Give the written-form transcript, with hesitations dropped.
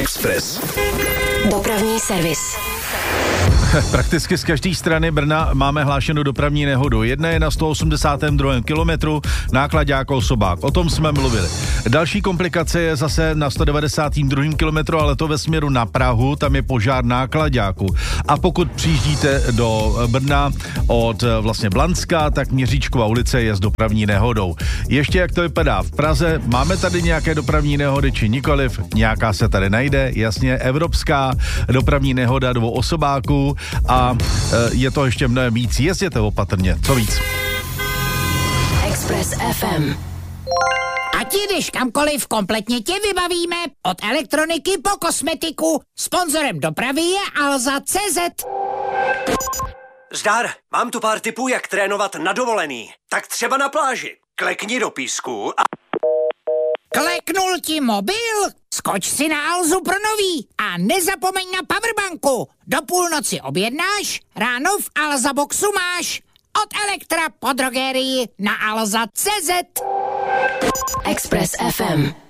Express. Dopravní servis. Prakticky z každé strany Brna máme hlášenou dopravní nehodu. Jedna je na 182. kilometru, náklaďák osobák. O tom jsme mluvili. Další komplikace je zase na 192. kilometru, ale to ve směru na Prahu, tam je požár náklaďáku. A pokud přijíždíte do Brna od vlastně Blanska, tak Měříčkova ulice je s dopravní nehodou. Ještě jak to vypadá v Praze, máme tady nějaké dopravní nehody či nikoliv? Nějaká se tady najde, jasně, evropská dopravní nehoda 2 osobáků a je to ještě mnohem víc. Jezděte opatrně, co víc. Express FM. Ať jdeš kamkoliv, kompletně tě vybavíme. Od elektroniky po kosmetiku. Sponzorem dopravy je Alza.cz. Zdar, mám tu pár tipů, jak trénovat na dovolený. Tak třeba na pláži. Klekni do písku a... Kleknul ti mobil? Skoč si na Alzu pro nový a nezapomeň na powerbanku. Do půlnoci objednáš, ráno v Alza Boxu máš. Od Elektra po drogerii na Alza.cz. Express FM.